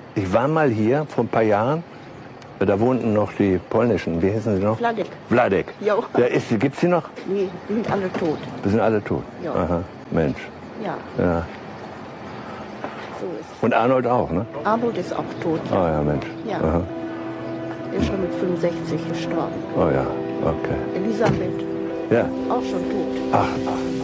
Ich war mal hier vor ein paar Jahren. Da wohnten noch die polnischen, wie hießen sie noch? Wladek. Wladek. Ja. Gibt's die noch? Nee, die sind alle tot. Die sind alle tot? Ja. Aha, Mensch. Ja, Ja. so ist Und Arnold auch, ne? Arnold ist auch tot. Oh ja, Mensch. Ja. Aha. Ist schon mit 65 gestorben. Oh ja, okay. Elisabeth, Ja. auch schon tot. Ach.